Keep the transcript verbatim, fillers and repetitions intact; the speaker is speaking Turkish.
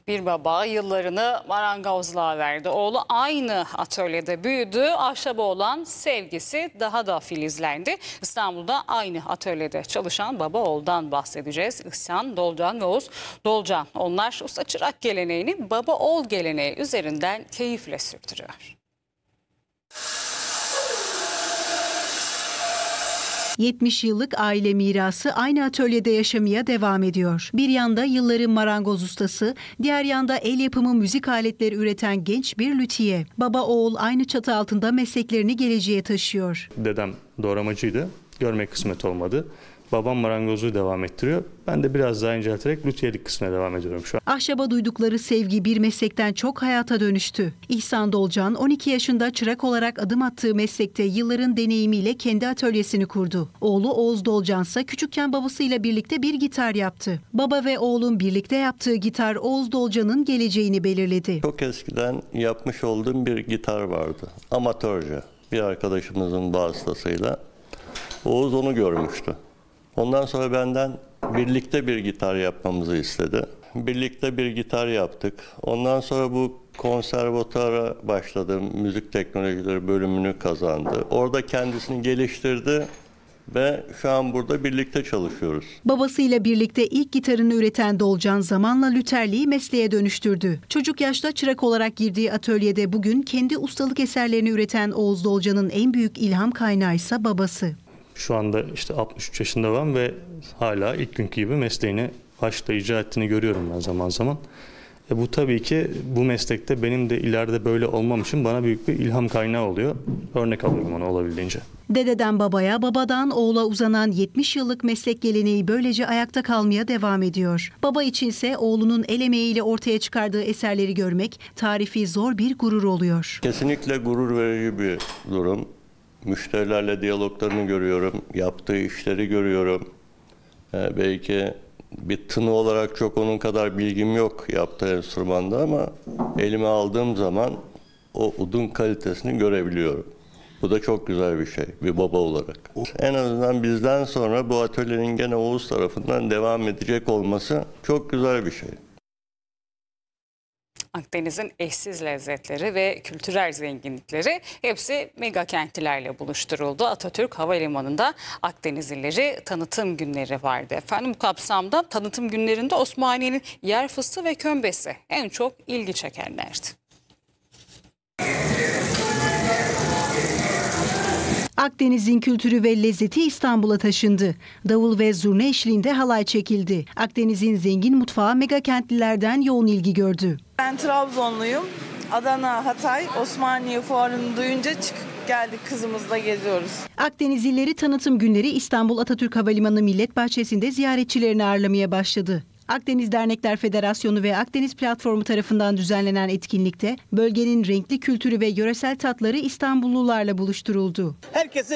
Bir baba yıllarını marangozluğa verdi. Oğlu aynı atölyede büyüdü. Ahşaba olan sevgisi daha da filizlendi. İstanbul'da aynı atölyede çalışan baba oğuldan bahsedeceğiz. İhsan Dolcan ve Oğuz Dolcan. Onlar usta çırak geleneğini baba oğul geleneği üzerinden keyifle sürdürüyor. yetmiş yıllık aile mirası aynı atölyede yaşamaya devam ediyor. Bir yanda yılların marangoz ustası, diğer yanda el yapımı müzik aletleri üreten genç bir lüthiye. Baba oğul aynı çatı altında mesleklerini geleceğe taşıyor. Dedem doğramacıydı. Görmek kısmet olmadı. Babam marangozluğu devam ettiriyor. Ben de biraz daha incelterek lüthiyelik kısmına devam ediyorum şu an. Ahşaba duydukları sevgi bir meslekten çok hayata dönüştü. İhsan Dolcan on iki yaşında çırak olarak adım attığı meslekte yılların deneyimiyle kendi atölyesini kurdu. Oğlu Oğuz Dolcan ise küçükken babasıyla birlikte bir gitar yaptı. Baba ve oğlun birlikte yaptığı gitar Oğuz Dolcan'ın geleceğini belirledi. Çok eskiden yapmış olduğum bir gitar vardı. Amatörce bir arkadaşımızın vasıtasıyla. Oğuz onu görmüştü. Ondan sonra benden birlikte bir gitar yapmamızı istedi. Birlikte bir gitar yaptık. Ondan sonra bu konservatuara başladım. Müzik teknolojileri bölümünü kazandı. Orada kendisini geliştirdi ve şu an burada birlikte çalışıyoruz. Babasıyla birlikte ilk gitarını üreten Dolcan zamanla lüterliği mesleğe dönüştürdü. Çocuk yaşta çırak olarak girdiği atölyede bugün kendi ustalık eserlerini üreten Oğuz Dolcan'ın en büyük ilham kaynağı ise babası. Şu anda işte altmış üç yaşında var ve hala ilk günkü gibi mesleğini başta icra ettiğini görüyorum ben zaman zaman. E bu tabii ki bu meslekte benim de ileride böyle olmam için bana büyük bir ilham kaynağı oluyor. Örnek alıyorum ona olabildiğince. Dededen babaya, babadan oğula uzanan yetmiş yıllık meslek geleneği böylece ayakta kalmaya devam ediyor. Baba içinse oğlunun el emeğiyle ortaya çıkardığı eserleri görmek tarifi zor bir gurur oluyor. Kesinlikle gurur verici bir durum. Müşterilerle diyaloglarını görüyorum, yaptığı işleri görüyorum. Ee, belki bir tını olarak çok onun kadar bilgim yok yaptığı enstrümanda ama elime aldığım zaman o udun kalitesini görebiliyorum. Bu da çok güzel bir şey bir baba olarak. En azından bizden sonra bu atölyenin gene Oğuz tarafından devam edecek olması çok güzel bir şey. Akdeniz'in eşsiz lezzetleri ve kültürel zenginlikleri hepsi mega kentlilerle buluşturuldu. Atatürk Havalimanı'nda Akdenizlileri tanıtım günleri vardı. Efendim bu kapsamda tanıtım günlerinde Osmaniye'nin yer fıstığı ve kömbesi en çok ilgi çekenlerdi. Akdeniz'in kültürü ve lezzeti İstanbul'a taşındı. Davul ve zurna eşliğinde halay çekildi. Akdeniz'in zengin mutfağı mega kentlilerden yoğun ilgi gördü. Ben Trabzonluyum. Adana, Hatay, Osmaniye fuarını duyunca çıkıp geldik, kızımızla geziyoruz. Akdenizlileri tanıtım günleri İstanbul Atatürk Havalimanı Millet Bahçesi'nde ziyaretçilerini ağırlamaya başladı. Akdeniz Dernekler Federasyonu ve Akdeniz Platformu tarafından düzenlenen etkinlikte bölgenin renkli kültürü ve yöresel tatları İstanbullularla buluşturuldu. Herkese